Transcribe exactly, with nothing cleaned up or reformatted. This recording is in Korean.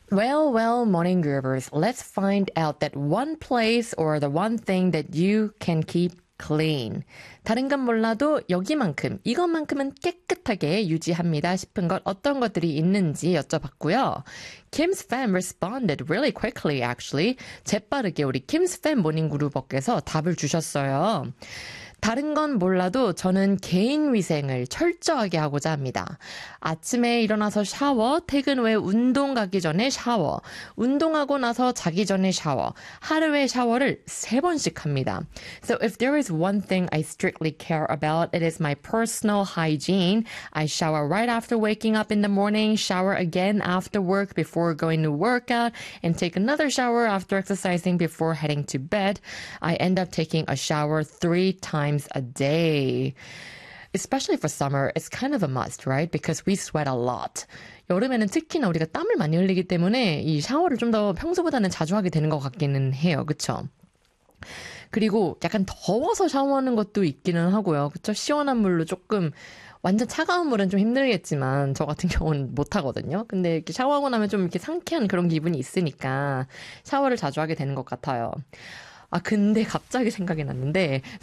Well, well, morning groovers, let's find out that one place or the one thing that you can keep clean. 다른 건 몰라도 여기만큼, 이것만큼은 깨끗하게 유지합니다 싶은 것 어떤 것들이 있는지 여쭤봤고요. Kim's fam responded really quickly, actually. 재빠르게 우리 Kim's fam 모닝 그루버께서 답을 주셨어요. 다른 건 몰라도 저는 개인 위생을 철저하게 하고자 합니다. 아침에 일어나서 샤워, 퇴근 후에 운동 가기 전에 샤워, 운동하고 나서 자기 전에 샤워, 하루에 샤워를 세 번씩 합니다. So if there is one thing I strictly care about, it is my personal hygiene. I shower right after waking up in the morning, shower again after work before going to workout, and take another shower after exercising before heading to bed. I end up taking a shower three times a day. Especially for summer, it's kind of a must, right? Because we sweat a lot. 여름에는 특히나 우리가 땀을 많이 흘리기 때문에 이 샤워를 좀 더 평소보다는 자주 하게 되는 것 같기는 해요. 그쵸? 그리고 약간 더워서 샤워하는 것도 있기는 하고요. 그쵸? 시원한 물로 조금 완전 차가운 물은 좀 힘들겠지만 저 같은 경우는 못 하거든요. 근데 이렇게 샤워하고 나면 좀 이렇게 상쾌한 그런 기분이 있으니까 샤워를 자주 하게 되는 것 같아요. 아, 근데 갑자기 생각이 났는데